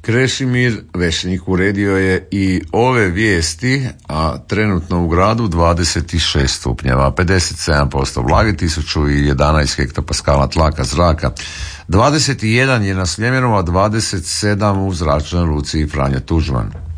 Krešimir Vešnik uredio je i ove vijesti, a trenutno u gradu 26 stupnjeva, 57% vlage, 1011 hektopaskala tlaka zraka, 21 je na Sljemenu, a 27 u zračnoj luci Franjo Tuđman.